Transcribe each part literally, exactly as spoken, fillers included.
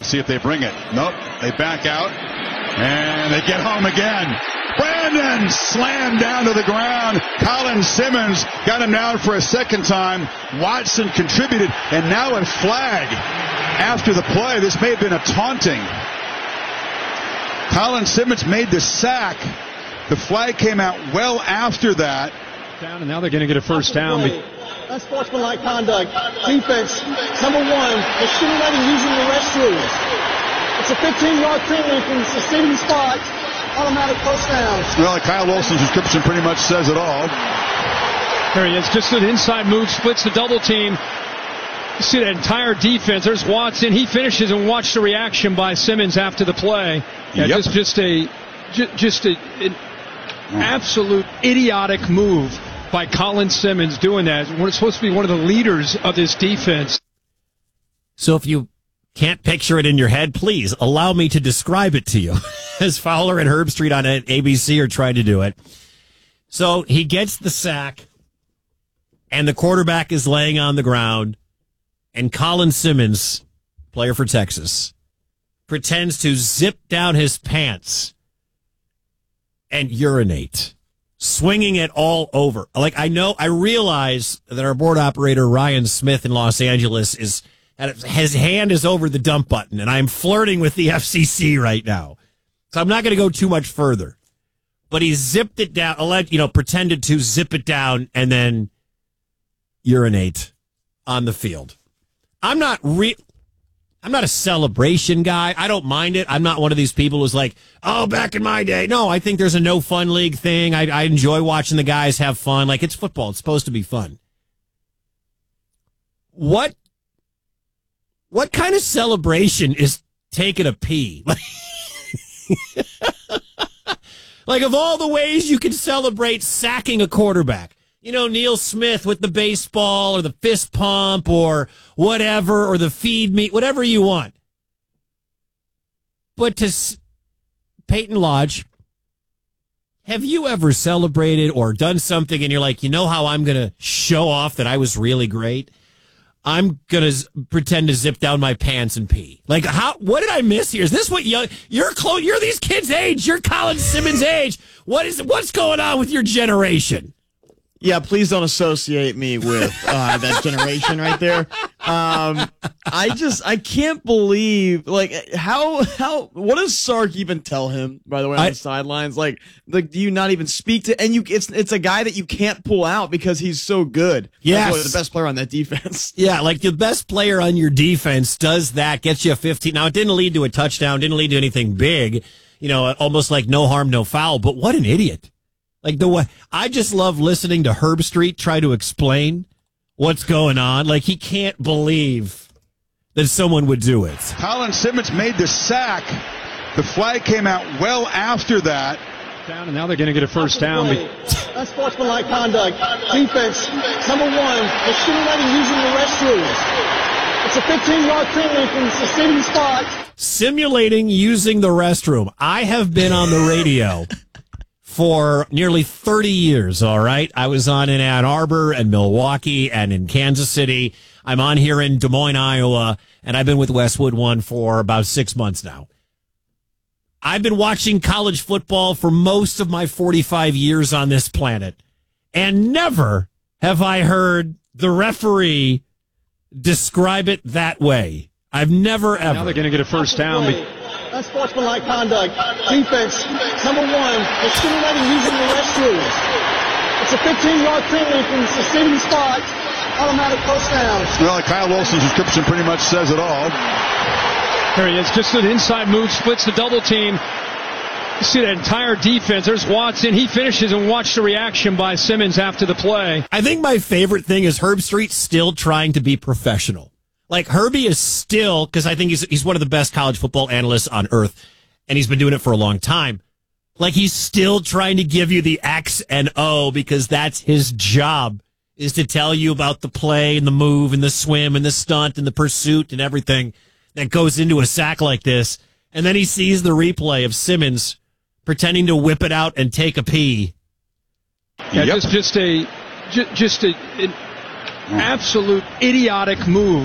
see if they bring it. Nope. They back out. And they get home again. Brandon slammed down to the ground. Colin Simmons got him down for a second time. Watson contributed. And now a flag after the play. This may have been a taunting. Colin Simmons made the sack. The flag came out well after that. Down, and now they're going to get a first down. Unsportsmanlike conduct. Defense, number one, is simulating using the restroom. It's a fifteen-yard penalty from the succeeding spot. Automatic first down. Well, like Kyle Olson's description pretty much says it all. There he is, just an inside move, splits the double team. You see that entire defense. There's Watson. He finishes, and watch the reaction by Simmons after the play. Yeah, yep. just just a just, just a an absolute idiotic move by Colin Simmons doing that. We're supposed to be one of the leaders of this defense. So if you can't picture it in your head, please allow me to describe it to you, as Fowler and Herbstreit on A B C are trying to do it. So he gets the sack, and the quarterback is laying on the ground, and Colin Simmons, player for Texas, pretends to zip down his pants and urinate, swinging it all over. Like, I know, I realize that our board operator, Ryan Smith in Los Angeles, is his hand is over the dump button, and I'm flirting with the F C C right now. So I'm not going to go too much further. But he zipped it down, you know, pretended to zip it down and then urinate on the field. I'm not re- I'm not a celebration guy. I don't mind it. I'm not one of these people who's like, oh, back in my day. No, I think there's a no fun league thing. I, I enjoy watching the guys have fun. Like, it's football. It's supposed to be fun. What What kind of celebration is taking a pee? Like, of all the ways you can celebrate sacking a quarterback, you know, Neil Smith with the baseball or the fist pump or whatever, or the feed me, whatever you want. But to Peyton Lodge, have you ever celebrated or done something and you're like, you know how I'm going to show off that I was really great? I'm going to pretend to zip down my pants and pee. Like, how? What did I miss here? Is this what young, you're close? You're these kids' age. You're Colin Simmons' age. What is, what's going on with your generation? Yeah, please don't associate me with uh, that generation right there. Um, I just, I can't believe, like, how, how, what does Sark even tell him, by the way, on I, the sidelines? Like, like, do you not even speak to, and you, it's, it's a guy that you can't pull out because he's so good. Yes. That's the best player on that defense. Yeah, like the best player on your defense does that, gets you a fifteen. Now, it didn't lead to a touchdown, didn't lead to anything big, you know, almost like no harm, no foul, but what an idiot. Like, the way I just love listening to Herbstreit try to explain what's going on. Like, he can't believe that someone would do it. Colin Simmons made the sack. The flag came out well after that. Down, and now they're going to get a first down. Unsportsmanlike conduct. Defense, number one, is simulating using the restroom. It's a fifteen-yard penalty from the succeeding spot. Simulating using the restroom. I have been on the radio for nearly thirty years, all right? I was on in Ann Arbor and Milwaukee and in Kansas City. I'm on here in Des Moines, Iowa, and I've been with Westwood One for about six months now. I've been watching college football for most of my forty-five years on this planet, and never have I heard the referee describe it that way. I've never, ever. Now they're going to get a first down. Unsportsmanlike conduct. Defense, number one, is simulating using the restroom. It's a fifteen-yard penalty from the succeeding spot. Automatic first down. Well, like Kyle Olson's description pretty much says it all. There he is, just an inside move, splits the double team. You see that entire defense. There's Watson. He finishes, and watch the reaction by Simmons after the play. I think my favorite thing is Herbstreit still trying to be professional. Like, Herbie is still, because I think he's he's one of the best college football analysts on earth, and he's been doing it for a long time. Like, he's still trying to give you the X and O because that's his job, is to tell you about the play and the move and the swim and the stunt and the pursuit and everything that goes into a sack like this. And then he sees the replay of Simmons pretending to whip it out and take a pee. Yeah, yep. just just a just, just a, an absolute idiotic move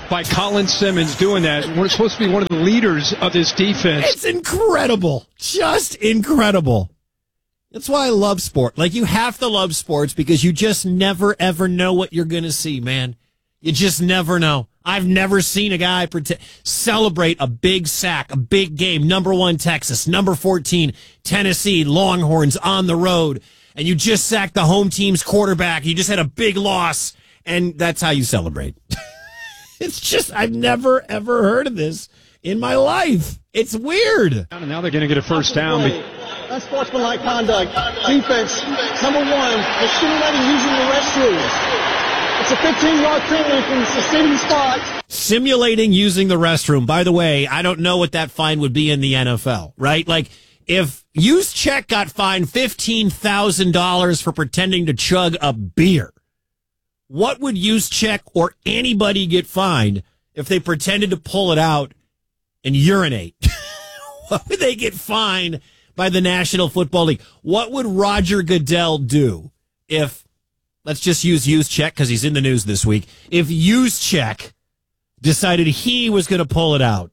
by Colin Simmons doing that. We're supposed to be one of the leaders of this defense. It's incredible. Just incredible. That's why I love sport. Like, you have to love sports because you just never, ever know what you're going to see, man. You just never know. I've never seen a guy pretend, celebrate a big sack, a big game. Number one, Texas. Number fourteen, Tennessee. Longhorns on the road. And you just sacked the home team's quarterback. You just had a big loss. And that's how you celebrate. It's just, I've never, ever heard of this in my life. It's weird. And now they're going to get a first down. Unsportsmanlike conduct. Defense, number one, discriminating using the restrooms. It's a fifteen-yard penalty from the succeeding spot. Simulating using the restroom. By the way, I don't know what that fine would be in the N F L, right? Like, if Juszczyk got fined fifteen thousand dollars for pretending to chug a beer, what would Juszczyk or anybody get fined if they pretended to pull it out and urinate? What would they get fined by the National Football League? What would Roger Goodell do if, let's just use Juszczyk because he's in the news this week, if Juszczyk decided he was going to pull it out,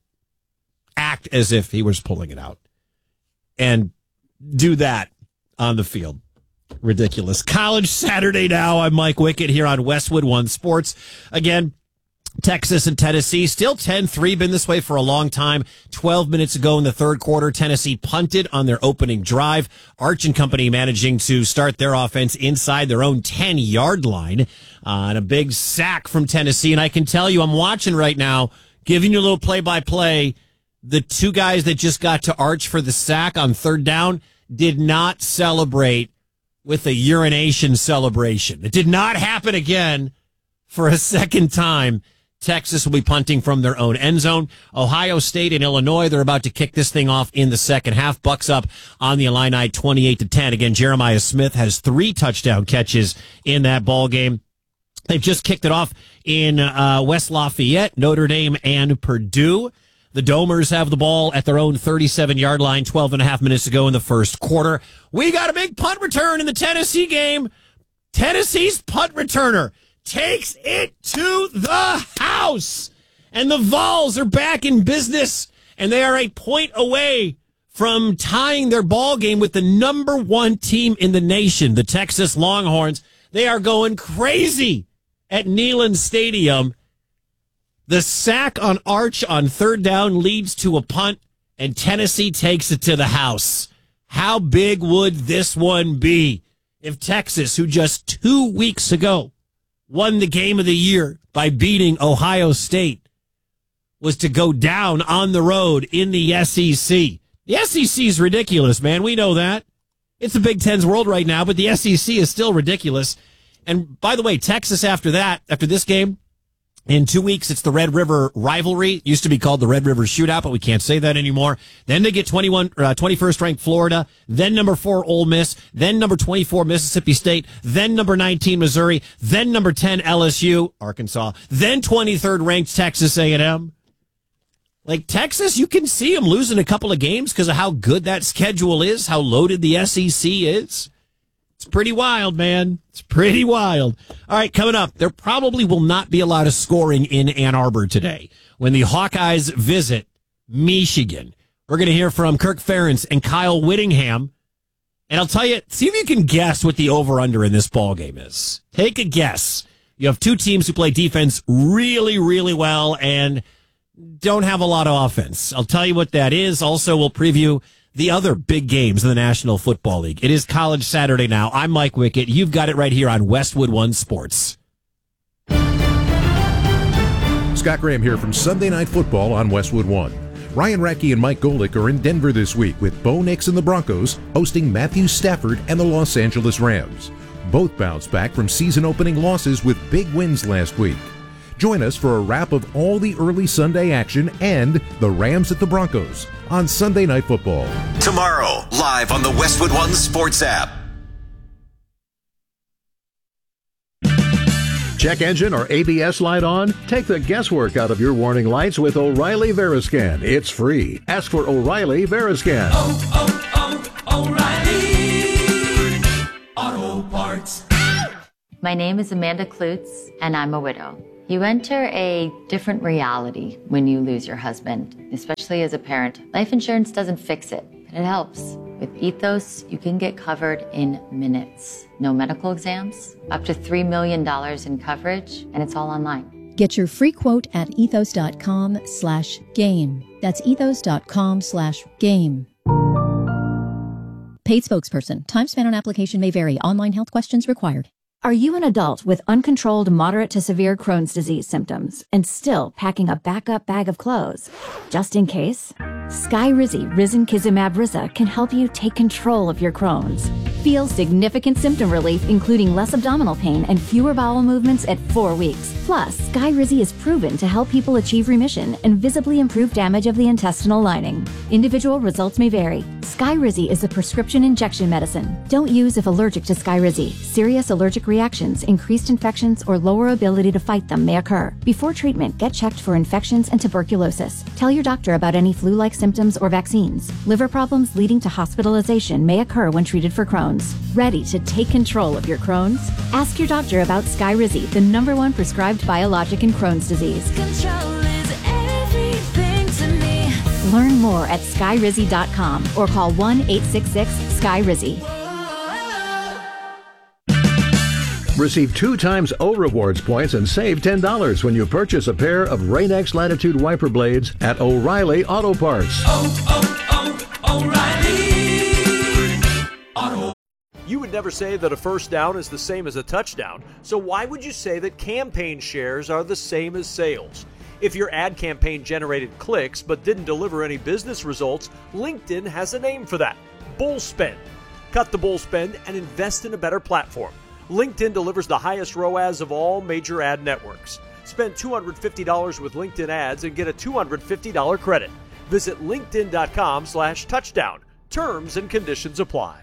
act as if he was pulling it out, and do that on the field? Ridiculous. College Saturday now. I'm Mike Wickett here on Westwood One Sports. Again, Texas and Tennessee still ten three, been this way for a long time. twelve minutes ago in the third quarter, Tennessee punted on their opening drive. Arch and company managing to start their offense inside their own ten-yard line uh, and a big sack from Tennessee. And I can tell you, I'm watching right now, giving you a little play-by-play. The two guys that just got to Arch for the sack on third down did not celebrate with a urination celebration. It did not happen again for a second time. Texas will be punting from their own end zone. Ohio State and Illinois, they're about to kick this thing off in the second half. Bucks up on the Illini twenty-eight to ten. Again, Jeremiah Smith has three touchdown catches in that ball game. They've just kicked it off in uh, West Lafayette, Notre Dame, and Purdue. The Domers have the ball at their own thirty-seven-yard line, twelve and a half minutes ago in the first quarter. We got a big punt return in the Tennessee game. Tennessee's punt returner takes it to the house. And the Vols are back in business, and they are a point away from tying their ball game with the number one team in the nation, the Texas Longhorns. They are going crazy at Neyland Stadium. The sack on Arch on third down leads to a punt, and Tennessee takes it to the house. How big would this one be if Texas, who just two weeks ago won the game of the year by beating Ohio State, was to go down on the road in the S E C? The S E C is ridiculous, man. We know that. It's the Big Ten's world right now, but the S E C is still ridiculous. And by the way, Texas after that, after this game, in two weeks, it's the Red River rivalry. It used to be called the Red River Shootout, but we can't say that anymore. Then they get twenty-one, uh, twenty-first ranked Florida, then number four Ole Miss, then number twenty-four Mississippi State, then number nineteen Missouri, then number ten L S U, Arkansas, then twenty-third ranked Texas A and M. Like, Texas, you can see them losing a couple of games because of how good that schedule is, how loaded the S E C is. It's pretty wild, man. It's pretty wild. All right, coming up, there probably will not be a lot of scoring in Ann Arbor today when the Hawkeyes visit Michigan. We're going to hear from Kirk Ferentz and Kyle Whittingham. And I'll tell you, see if you can guess what the over-under in this ball game is. Take a guess. You have two teams who play defense really, really well and don't have a lot of offense. I'll tell you what that is. Also, we'll preview the other big games in the National Football League. It is College Saturday now. I'm Mike Wickett. You've got it right here on Westwood One Sports. Scott Graham here from Sunday Night Football on Westwood One. Ryan Radke and Mike Golick are in Denver this week with Bo Nix and the Broncos hosting Matthew Stafford and the Los Angeles Rams. Both bounced back from season-opening losses with big wins last week. Join us for a wrap of all the early Sunday action and the Rams at the Broncos on Sunday Night Football. Tomorrow, live on the Westwood One Sports app. Check engine or A B S light on? Take the guesswork out of your warning lights with O'Reilly Veriscan. It's free. Ask for O'Reilly Veriscan. Oh, oh, oh, O'Reilly Auto Parts. My name is Amanda Klutz, and I'm a widow. You enter a different reality when you lose your husband, especially as a parent. Life insurance doesn't fix it, but it helps. With Ethos, you can get covered in minutes. No medical exams, up to three million dollars in coverage, and it's all online. Get your free quote at ethos.com slash game. That's ethos.com slash game. Paid spokesperson. Time spent on application may vary. Online health questions required. Are you an adult with uncontrolled moderate to severe Crohn's disease symptoms and still packing a backup bag of clothes? Just in case? Skyrizi Risankizumab Riza can help you take control of your Crohn's. Feel significant symptom relief, including less abdominal pain and fewer bowel movements at four weeks. Plus, Skyrizi is proven to help people achieve remission and visibly improve damage of the intestinal lining. Individual results may vary. Skyrizi is a prescription injection medicine. Don't use if allergic to Skyrizi. Serious allergic reactions, increased infections, or lower ability to fight them may occur. Before treatment, get checked for infections and tuberculosis. Tell your doctor about any flu-like symptoms or vaccines. Liver problems leading to hospitalization may occur when treated for Crohn's. Ready to take control of your Crohn's? Ask your doctor about Skyrizi, the number one prescribed biologic in Crohn's disease. Control is everything to me. Learn more at skyrizi dot com or call one eight six six sky rizi. Receive two times O Rewards points and save ten dollars when you purchase a pair of Rain-X Latitude wiper blades at O'Reilly Auto Parts. Oh, oh, oh, O'Reilly Auto. You would never say that a first down is the same as a touchdown, so why would you say that campaign shares are the same as sales? If your ad campaign generated clicks but didn't deliver any business results, LinkedIn has a name for that: bull spend. Cut the bull spend and invest in a better platform. LinkedIn delivers the highest R O A S of all major ad networks. Spend two hundred fifty dollars with LinkedIn ads and get a two hundred fifty dollars credit. Visit linkedin.com slash touchdown. Terms and conditions apply.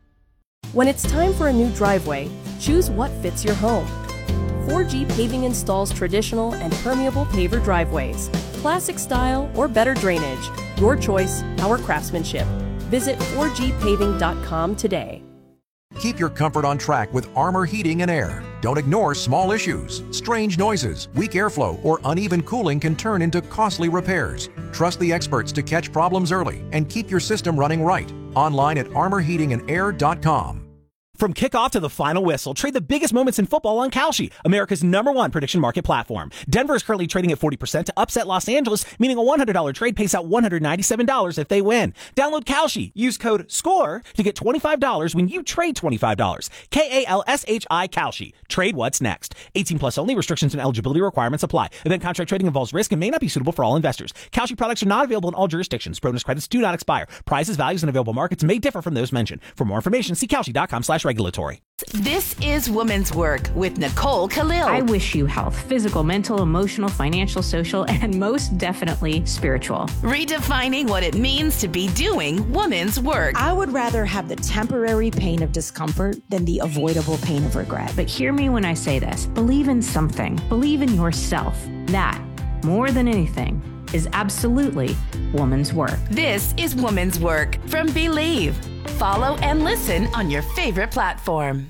When it's time for a new driveway, choose what fits your home. four G Paving installs traditional and permeable paver driveways, classic style or better drainage. Your choice, our craftsmanship. Visit four G paving dot com today. Keep your comfort on track with Armor Heating and Air. Don't ignore small issues. Strange noises, weak airflow, or uneven cooling can turn into costly repairs. Trust the experts to catch problems early and keep your system running right. Online at armor heating and air dot com. From kickoff to the final whistle, trade the biggest moments in football on Kalshi, America's number one prediction market platform. Denver is currently trading at forty percent to upset Los Angeles, meaning a one hundred dollars trade pays out one hundred ninety-seven dollars if they win. Download Kalshi. Use code SCORE to get twenty-five dollars when you trade twenty-five dollars. K A L S H I Kalshi. Trade what's next. eighteen plus only. Restrictions and eligibility requirements apply. Event contract trading involves risk and may not be suitable for all investors. Kalshi products are not available in all jurisdictions. Bonus credits do not expire. Prices, values, and available markets may differ from those mentioned. For more information, see Kalshi.com slash regulatory. This is Women's Work with Nicole Khalil. I wish you health, physical, mental, emotional, financial, social, and most definitely spiritual. Redefining what it means to be doing women's work. I would rather have the temporary pain of discomfort than the avoidable pain of regret. But hear me when I say this. Believe in something. Believe in yourself. That, more than anything, is absolutely woman's work. This is Woman's Work from Believe. Follow and listen on your favorite platform.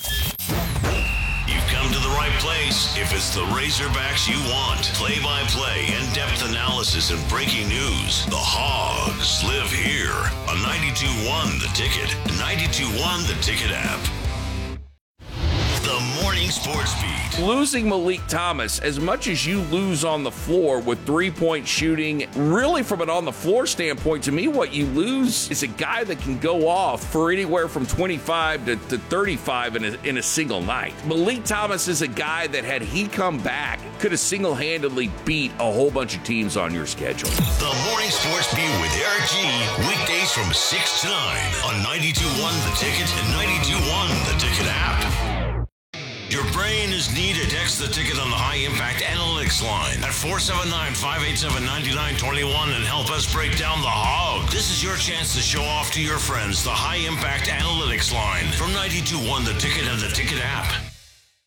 You've come to the right place if it's the Razorbacks you want. Play-by-play, in-depth analysis, and breaking news. The Hogs live here on ninety-two point one The Ticket, ninety-two point one The Ticket app. The Morning Sports Beat. Losing Malik Thomas, as much as you lose on the floor with three-point shooting, really from an on-the-floor standpoint, to me, what you lose is a guy that can go off for anywhere from twenty-five to, to thirty-five in a, in a single night. Malik Thomas is a guy that, had he come back, could have single-handedly beat a whole bunch of teams on your schedule. The Morning Sports Beat with Eric G. Weekdays from six to nine on ninety-two point one The Ticket and ninety-two point one The Ticket app. Your brain is needed. Text the ticket on the High Impact Analytics line at four seven nine, five eight seven, nine nine two one and help us break down the hog. This is your chance to show off to your friends the High Impact Analytics line from ninety-two point one The Ticket and the Ticket app.